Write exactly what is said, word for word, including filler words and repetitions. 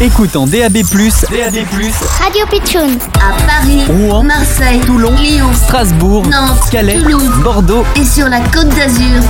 Écoute en D A B plus, D A B plus, Radio Pitchoun. À Paris, Rouen, Marseille, Toulon, Lyon, Strasbourg, Nantes, Calais, Toulouse, Bordeaux et sur la Côte d'Azur.